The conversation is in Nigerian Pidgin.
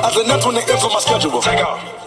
As a net when they enter my schedule. Take off.